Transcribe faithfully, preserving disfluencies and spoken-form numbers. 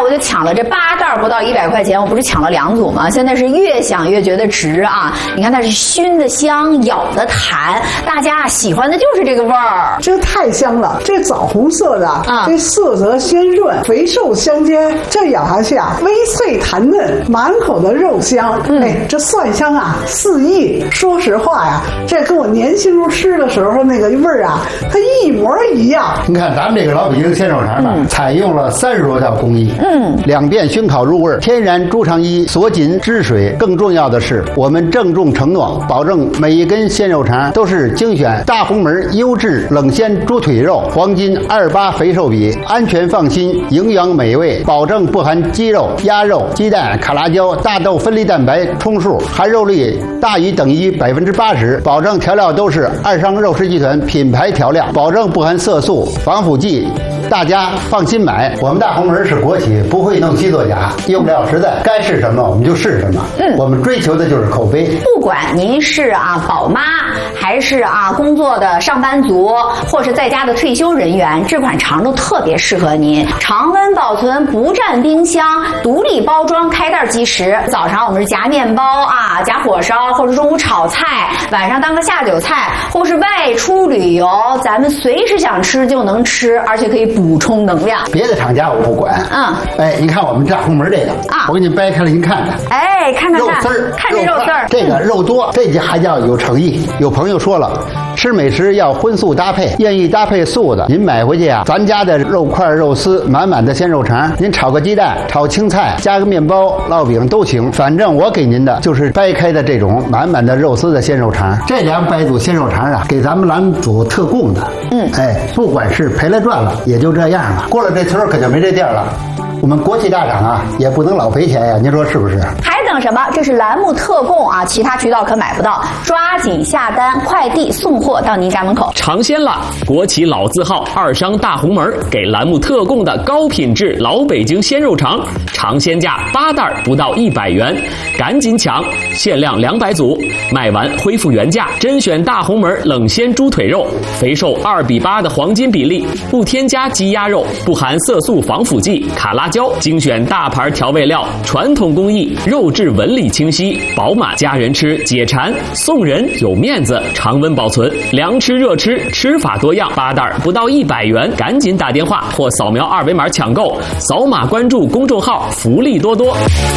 我就抢了这八袋不到一百块钱，我不是抢了两组吗？现在是越想越觉得值啊！你看它是熏的香，咬的弹，大家喜欢的就是这个味儿。 这太香了，这枣红色的啊，这色泽鲜润，肥瘦相间，这咬下去啊，微脆弹嫩，满口的肉香。嗯、哎，这蒜香啊四溢。说实话呀，这跟我年轻时候吃的时候那个味儿啊，它一模一样。 你看咱们这个老北京鲜肉肠呢，嗯、采用了三十多道工艺，嗯，两遍熏烤入味，天然猪肠衣锁紧汁水。更重要的是，我们郑重承诺，保证每一根鲜肉肠都是精选大红门优质冷鲜猪腿肉，黄金二八肥瘦比，安全放心，营养美味，保证不含鸡肉、鸭肉、鸡蛋、卡拉胶、大豆分离蛋白充数，含肉率大于等于百分之八十，保证调料都是二商肉食集团品牌调料，保证不含色素、防腐剂。大家放心买，我们大红门是国企，不会弄虚作假，用料实在，该是什么我们就是什么。嗯，我们追求的就是口碑。 不管您是啊宝妈，还是啊工作的上班族，或是在家的退休人员，这款肠都特别适合您。常温保存，不占冰箱，独立包装，开袋即食。早上我们是夹面包啊，夹火烧，或者中午炒菜，晚上当个下酒菜，或是外出旅游，咱们随时想吃就能吃，而且可以补充能量。 别的厂家我不管。嗯，哎，你看我们大红门这个啊，我给你掰开了，您看看。 哎，看看肉丝儿， 看这肉丝儿， 这个肉多，这就还叫有诚意。有朋友说了，吃美食要荤素搭配，愿意搭配素的，您买回去啊，咱家的肉块、肉丝，满满的鲜肉肠，您炒个鸡蛋、炒青菜，加个面包、烙饼都行。反正我给您的就是掰开的这种满满的肉丝的鲜肉肠。这两百组鲜肉肠啊，给咱们栏组特供的。嗯，哎，不管是赔了赚了，也就这样了。过了这村可就没这店了。我们国企大厂啊，也不能老赔钱呀，您说是不是？ 还等什么？这是栏目特供啊，其他渠道可买不到，抓紧下单，快递送货到您家门口。 尝鲜了，国企老字号二商大红门给栏目特供的高品质老北京鲜肉肠，尝鲜价八袋不到一百元，赶紧抢，限量两百组，卖完恢复原价。甄选大红门冷鲜猪腿肉，肥瘦二比八的黄金比例，不添加鸡鸭肉，不含色素防腐剂、卡拉胶，精选大牌调味料，传统工艺，肉质纹理清晰饱满，家人吃解馋，送人有面子，常温保存，凉吃热吃，吃法多样，八袋不到一百元，赶紧打电话或扫描二维码抢购，扫码关注公众号，福利多多。